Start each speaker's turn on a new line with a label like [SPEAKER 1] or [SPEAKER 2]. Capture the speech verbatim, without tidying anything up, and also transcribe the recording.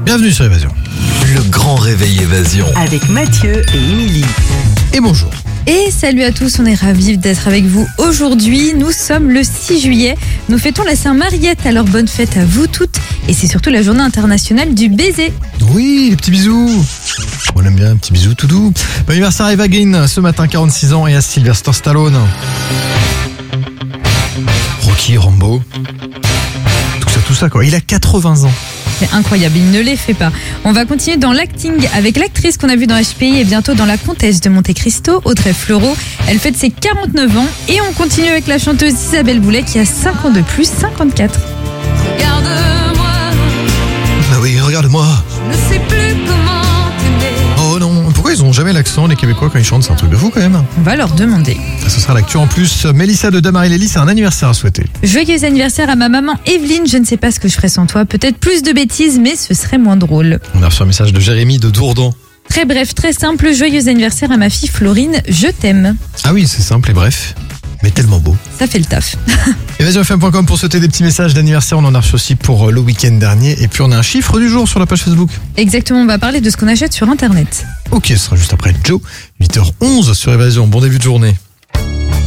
[SPEAKER 1] Bienvenue sur Évasion.
[SPEAKER 2] Le grand réveil Évasion.
[SPEAKER 3] Avec Mathieu et Émilie.
[SPEAKER 1] Et bonjour.
[SPEAKER 4] Et salut à tous, on est ravis d'être avec vous aujourd'hui. Nous sommes le six juillet. Nous fêtons la Saint-Mariette, alors bonne fête à vous toutes. Et c'est surtout la journée internationale du baiser.
[SPEAKER 1] Oui, les petits bisous. On aime bien, petits bisous tout doux. Bon anniversaire à Eva Green, ce matin, quarante-six ans, et à Sylvester Stallone. Rocky, Rambo. Tout ça, tout ça quoi. Il a quatre-vingts ans.
[SPEAKER 4] C'est incroyable, il ne les fait pas. On va continuer dans l'acting avec l'actrice qu'on a vue dans H P I et bientôt dans La Comtesse de Monte Cristo, Audrey Fleurot. Elle fête ses quarante-neuf ans et on continue avec la chanteuse Isabelle Boulet qui a cinq ans de plus, cinquante-quatre.
[SPEAKER 5] Regarde-moi,
[SPEAKER 1] Bah oui, regarde-moi.
[SPEAKER 5] je ne sais plus comment t'aimer.
[SPEAKER 1] Oh non, pourquoi ils ont jamais l'accent les Québécois quand ils chantent? C'est un truc de fou quand même.
[SPEAKER 4] On va leur demander.
[SPEAKER 1] Ce sera l'actu en plus. Mélissa de Damary-Lélis, c'est un anniversaire à souhaiter.
[SPEAKER 4] Joyeux anniversaire à ma maman Evelyne, je ne sais pas ce que je ferais sans toi. Peut-être plus de bêtises, mais ce serait moins drôle.
[SPEAKER 1] On a reçu un message de Jérémy de Dourdan.
[SPEAKER 4] Très bref, très simple, joyeux anniversaire à ma fille Florine, je t'aime.
[SPEAKER 1] Ah oui, c'est simple et bref, mais tellement beau.
[SPEAKER 4] Ça fait le taf.
[SPEAKER 1] Évasion F M point com pour souhaiter des petits messages d'anniversaire. On en a reçu aussi pour le week-end dernier. Et puis on a un chiffre du jour sur la page Facebook.
[SPEAKER 4] Exactement, on va parler de ce qu'on achète sur Internet.
[SPEAKER 1] Ok, ce sera juste après Joe. huit heures onze sur Évasion. Bon début de journée.